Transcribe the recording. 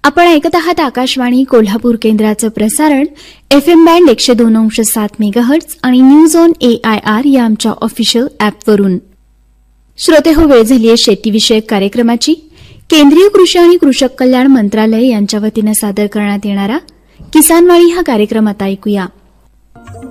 आपण ऐकत आहात आकाशवाणी कोल्हापूर केंद्राचं प्रसारण FM बँड 102.7 मेगाहर्ट्झ आणि न्यूज ऑन AIR या आमच्या ऑफिशियल ॲपवरून. श्रोतेहो, वेळ झाली आहे शेतीविषयक कार्यक्रमाची. केंद्रीय कृषी आणि कृषक कल्याण मंत्रालय यांच्या वतीनं सादर करण्यात येणारा किसानवाणी हा कार्यक्रम आता ऐकूया.